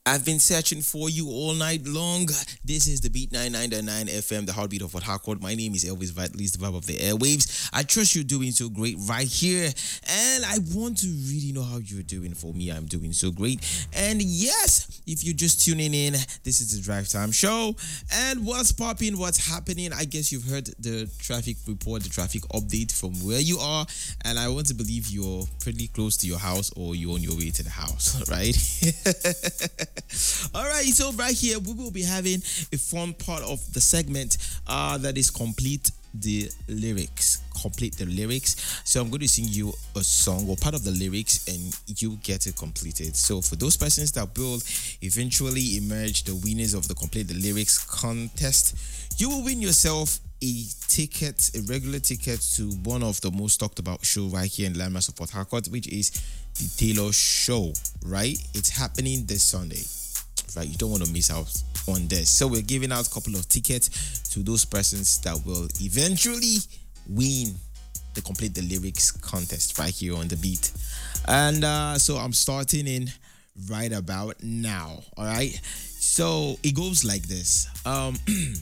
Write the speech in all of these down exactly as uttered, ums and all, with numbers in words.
I've been searching for you all night long. This is the Beat ninety-nine point nine F M, the heartbeat of Port Harcourt. My name is Elvis Vitalis, the vibe of the airwaves. I trust you're doing so great right here. And I want to really know how you're doing. For me, I'm doing so great. And yes, if you're just tuning in, this is the Drive Time Show. And what's popping, what's happening? I guess you've heard the traffic report, the traffic update from where you are. And I want to believe you're pretty close to your house or you're on your way to the house, right? All right, so right here we will be having a fun part of the segment uh, that is complete the lyrics. Complete the lyrics. So I'm going to sing you a song or part of the lyrics, and you get it completed. So for those persons that will eventually emerge the winners of the complete the lyrics contest, you will win yourself a ticket, a regular ticket to one of the most talked about show right here in Landmass of Port Harcourt, which is the Taylor Show. Right, it's happening this Sunday. Right, you don't want to miss out on this. So we're giving out a couple of tickets to those persons that will eventually win the complete the lyrics contest right here on the beat. And uh, so I'm starting in right about now. All right. So it goes like this. Um,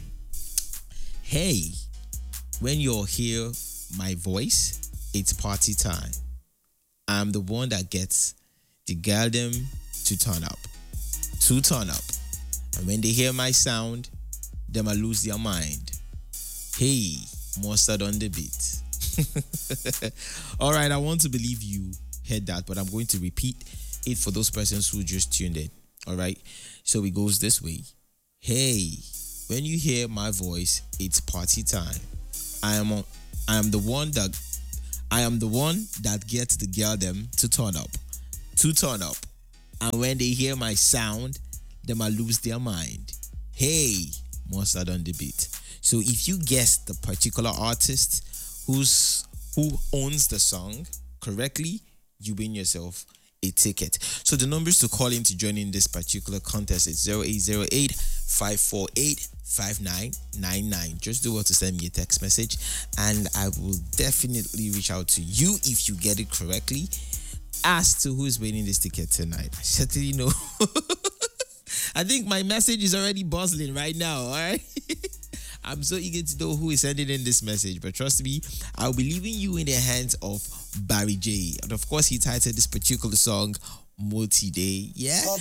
hey, when you hear my voice, it's party time. I'm the one that gets the girl them to turn up. To turn up. And when they hear my sound, them I lose their mind. Hey, mustard on the beat. All right, I want to believe you heard that, but I'm going to repeat it for those persons who just tuned in. All right, so it goes this way. Hey, when you hear my voice, it's party time. I am on, I am the one that I am the one that gets the girl them to turn up. To turn up. And when they hear my sound, they might lose their mind. Hey, mustard on the beat. So if you guess the particular artist who's who owns the song correctly, you win yourself a ticket. So the numbers to call in to join in this particular contest is zero eight zero eight, five four eight, five nine nine nine. Just do what to send me a text message, and I will definitely reach out to you if you get it correctly. As to who's winning this ticket tonight, I certainly know. I think my message is already buzzing right now, all right? I'm so eager to know who is sending in this message, but trust me, I'll be leaving you in the hands of Barry J. And of course, he titled this particular song Multi-Day, yeah?